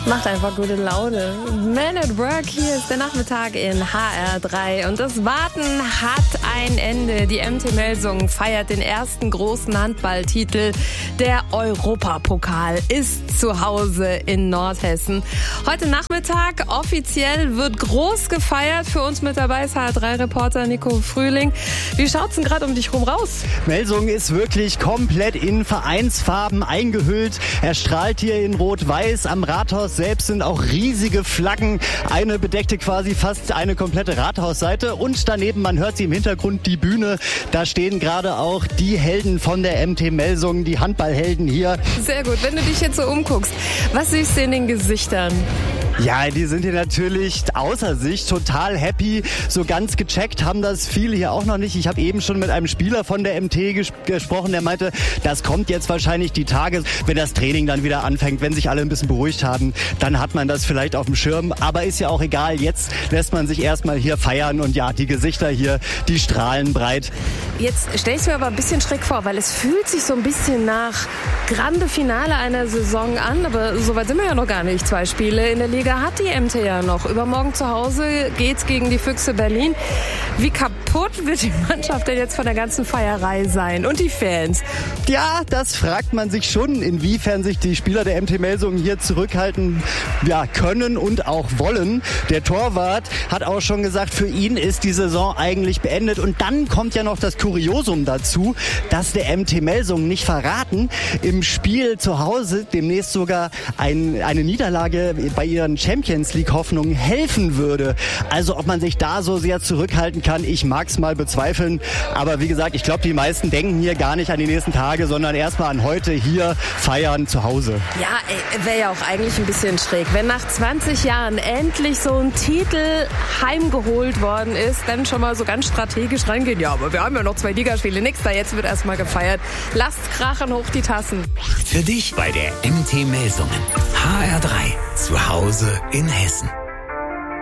Macht einfach gute Laune. Man at Work, hier ist der Nachmittag in HR3 und das Warten hat ein Ende. Die MT Melsungen feiert den ersten großen Handballtitel. Der Europapokal ist zu Hause in Nordhessen. Heute Nachmittag offiziell wird groß gefeiert. Für uns mit dabei ist HR3-Reporter Nico Frühling. Wie schaut's denn gerade um dich rum raus? Melsungen ist wirklich komplett in Vereinsfarben eingehüllt. Er strahlt hier in Rot-Weiß. Am Rathaus selbst sind auch riesige Flaggen. Eine bedeckte quasi fast eine komplette Rathausseite. Und daneben, man hört sie im Hintergrund, die Bühne. Da stehen gerade auch die Helden von der MT Melsungen, die Handballhelden hier. Sehr gut. Wenn du dich jetzt so umguckst, was siehst du in den Gesichtern? Ja, die sind hier natürlich außer sich, total happy. So ganz gecheckt haben das viele hier auch noch nicht. Ich habe eben schon mit einem Spieler von der MT gesprochen, der meinte, das kommt jetzt wahrscheinlich die Tage, wenn das Training dann wieder anfängt, wenn sich alle ein bisschen beruhigt haben, dann hat man das vielleicht auf dem Schirm. Aber ist ja auch egal, jetzt lässt man sich erstmal hier feiern und ja, die Gesichter hier, die strahlen breit. Jetzt stell ich mir aber ein bisschen schräg vor, weil es fühlt sich so ein bisschen nach Grande Finale einer Saison an, aber so weit sind wir ja noch gar nicht. 2 Spiele in der Liga hat die MT ja noch. Übermorgen zu Hause geht's gegen die Füchse Berlin. Wie kaputt wird die Mannschaft denn jetzt von der ganzen Feierei sein? Und die Fans? Ja, das fragt man sich schon, inwiefern sich die Spieler der MT Melsungen hier zurückhalten können und auch wollen. Der Torwart hat auch schon gesagt, für ihn ist die Saison eigentlich beendet. Und dann kommt ja noch das Kuriosum dazu, dass der MT Melsungen nicht verraten, im Spiel zu Hause demnächst sogar eine Niederlage bei ihren Champions League Hoffnungen helfen würde. Also ob man sich da so sehr zurückhalten kann, ich mag's mal bezweifeln. Aber wie gesagt, ich glaube, die meisten denken hier gar nicht an die nächsten Tage, sondern erstmal an heute hier feiern zu Hause. Ja, wäre ja auch eigentlich ein bisschen schräg. Wenn nach 20 Jahren endlich so ein Titel heimgeholt worden ist, dann schon mal so ganz strategisch reingehen. Ja, aber wir haben ja noch 2 Ligaspiele. Nix da, jetzt wird erstmal gefeiert. Lasst krachen, hoch die Tassen. Für dich bei der MT Melsungen. HR3. Zu Hause in Hessen.